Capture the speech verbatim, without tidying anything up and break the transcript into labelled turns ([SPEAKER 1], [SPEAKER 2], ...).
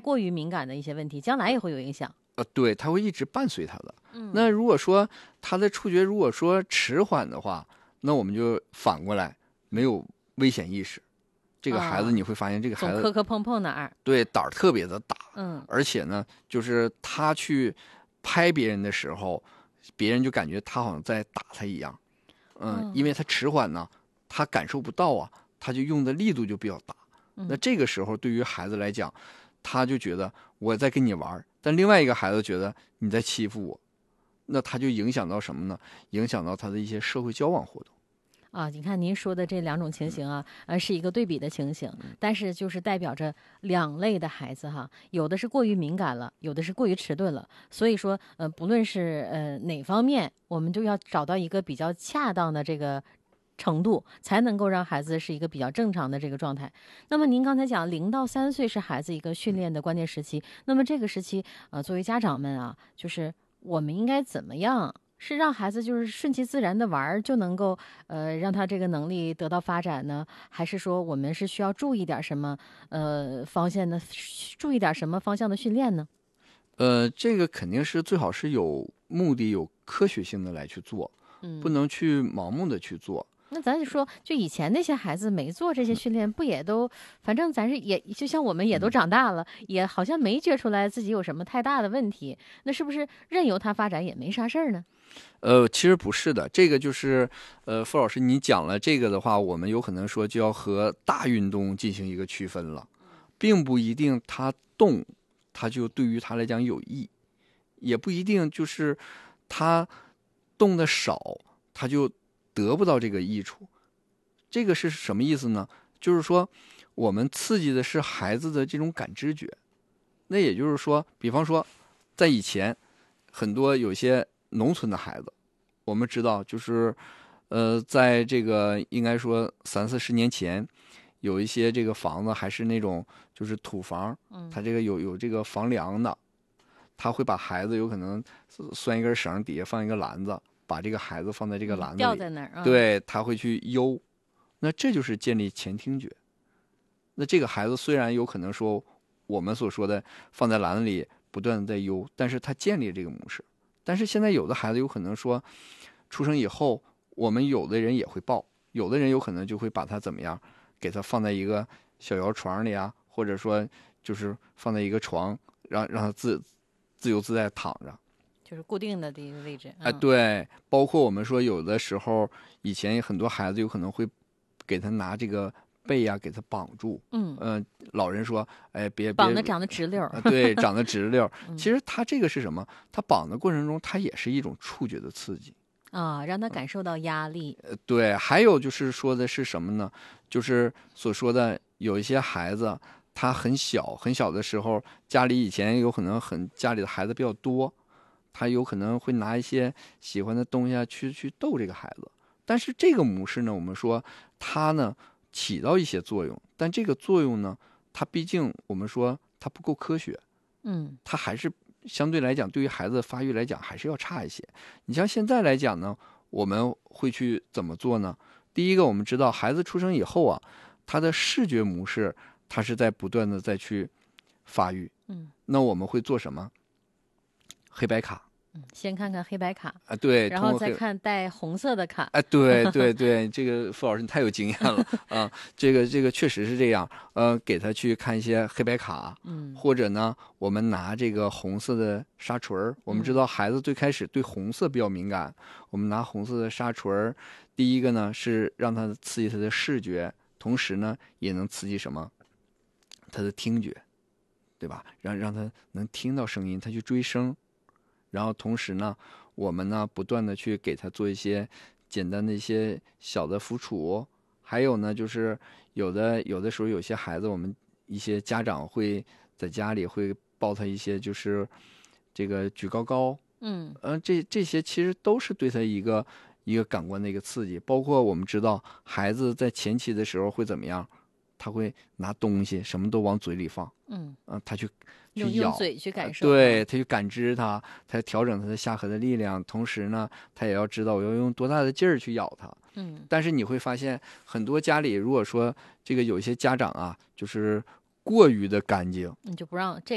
[SPEAKER 1] 过于敏感的一些问题，将来也会有影响。
[SPEAKER 2] 呃，对，它会一直伴随他的。
[SPEAKER 1] 嗯，
[SPEAKER 2] 那如果说他的触觉如果说迟缓的话，那我们就反过来没有危险意识。这个孩子你会发现，这个孩子、
[SPEAKER 1] 总磕磕碰碰哪儿，
[SPEAKER 2] 对，胆儿特别的大。
[SPEAKER 1] 嗯，
[SPEAKER 2] 而且呢，就是他去拍别人的时候，别人就感觉他好像在打他一样。嗯，
[SPEAKER 1] 嗯
[SPEAKER 2] 因为他迟缓呢，他感受不到啊，他就用的力度就比较大。那这个时候对于孩子来讲，他就觉得我在跟你玩，但另外一个孩子觉得你在欺负我，那他就影响到什么呢？影响到他的一些社会交往活动。
[SPEAKER 1] 啊，你看您说的这两种情形啊，呃，是一个对比的情形，但是就是代表着两类的孩子哈，有的是过于敏感了，有的是过于迟钝了。所以说，呃，不论是呃哪方面，我们都要找到一个比较恰当的这个程度，才能够让孩子是一个比较正常的这个状态。那么您刚才讲，零到三岁是孩子一个训练的关键时期，那么这个时期，呃，作为家长们啊，就是我们应该怎么样？是让孩子就是顺其自然的玩就能够呃让他这个能力得到发展呢？还是说我们是需要注意点什么呃方向的，注意点什么方向的训练呢？
[SPEAKER 2] 呃，这个肯定是最好是有目的、有科学性的来去做，
[SPEAKER 1] 嗯，
[SPEAKER 2] 不能去盲目的去做。
[SPEAKER 1] 那咱就说，就以前那些孩子没做这些训练，不也都，反正咱是也就像我们也都长大了，嗯、也好像没觉出来自己有什么太大的问题。那是不是任由他发展也没啥事儿呢？
[SPEAKER 2] 呃，其实不是的，这个就是，呃，傅老师你讲了这个的话，我们有可能说就要和大运动进行一个区分了，并不一定他动，他就对于他来讲有益，也不一定就是他动的少，他就得不到这个益处。这个是什么意思呢？就是说，我们刺激的是孩子的这种感知觉。那也就是说，比方说，在以前，很多有些农村的孩子，我们知道，就是，呃，在这个应该说三四十年前，有一些这个房子还是那种就是土房，它这个有有这个房梁的，他会把孩子有可能拴一根绳，底下放一个篮子，把这个孩子放在这个篮子里，
[SPEAKER 1] 吊在那儿，
[SPEAKER 2] 对，他会去悠。那这就是建立前听觉。那这个孩子虽然有可能说我们所说的放在篮子里不断的在悠，但是他建立这个模式。但是现在有的孩子有可能说出生以后，我们有的人也会抱，有的人有可能就会把他怎么样，给他放在一个小摇床里啊，或者说就是放在一个床，让让他自自由自在躺着，
[SPEAKER 1] 就是固定的一个位置。
[SPEAKER 2] 哎、呃，对，包括我们说有的时候以前很多孩子有可能会给他拿这个背呀、啊，给他绑住。
[SPEAKER 1] 嗯，
[SPEAKER 2] 呃，老人说，哎，别
[SPEAKER 1] 绑的长得直溜、
[SPEAKER 2] 呃。对，长得直溜。其实他这个是什么？他绑的过程中，他也是一种触觉的刺激
[SPEAKER 1] 啊，让他感受到压力。
[SPEAKER 2] 呃，对。还有就是说的是什么呢？就是所说的有一些孩子，他很小很小的时候，家里以前有可能很家里的孩子比较多，他有可能会拿一些喜欢的东西去去逗这个孩子。但是这个模式呢，我们说它呢起到一些作用，但这个作用呢，它毕竟我们说它不够科学，
[SPEAKER 1] 嗯，
[SPEAKER 2] 它还是相对来讲，对于孩子的发育来讲还是要差一些。你像现在来讲呢，我们会去怎么做呢？第一个，我们知道孩子出生以后啊，他的视觉模式它是在不断的再去发育，
[SPEAKER 1] 嗯，
[SPEAKER 2] 那我们会做什么？黑白卡。
[SPEAKER 1] 先看看黑白卡
[SPEAKER 2] 啊，对，
[SPEAKER 1] 然后再看带红色的卡。
[SPEAKER 2] 哎，对对对，这个傅老师你太有经验了啊！这个这个确实是这样，呃，给他去看一些黑白卡，
[SPEAKER 1] 嗯，
[SPEAKER 2] 或者呢，我们拿这个红色的沙锤儿。我们知道孩子最开始对红色比较敏感，我们拿红色的沙锤儿，第一个呢是让他刺激他的视觉，同时呢也能刺激什么？他的听觉，对吧？让让他能听到声音，他去追声。然后同时呢，我们呢不断的去给他做一些简单的一些小的抚触，还有呢就是有的有的时候有些孩子，我们一些家长会在家里会抱他一些就是这个举高高，
[SPEAKER 1] 嗯，
[SPEAKER 2] 呃，这这些其实都是对他一个一个感官的一个刺激。包括我们知道孩子在前期的时候会怎么样，他会拿东西什么都往嘴里放，
[SPEAKER 1] 嗯，
[SPEAKER 2] 呃、他去。
[SPEAKER 1] 用用嘴去感受，
[SPEAKER 2] 对，他去感知它，他调整他的下颌的力量，同时呢，他也要知道我要用多大的劲儿去咬它。
[SPEAKER 1] 嗯，
[SPEAKER 2] 但是你会发现，很多家里如果说这个有一些家长啊，就是过于的干净，
[SPEAKER 1] 你就不让这。